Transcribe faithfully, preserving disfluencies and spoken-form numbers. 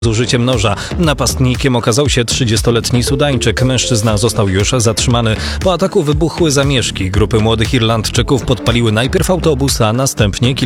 z użyciem noża. Napastnikiem okazał się trzydziestoletni Sudańczyk. Mężczyzna został już zatrzymany. Po ataku wybuchły zamieszki. Grupy młodych Irlandczyków podpaliły najpierw autobus, a następnie kilka